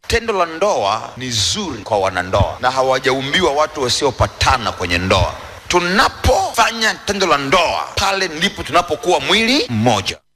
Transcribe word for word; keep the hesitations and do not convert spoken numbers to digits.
Tendo la ndoa ni zuri kwa wanandoa, na hawajaumbiwa watu wasiopatana kwenye ndoa. Tunapofanya tendo la ndoa, pale ndipo tunapokuwa mwili mmoja.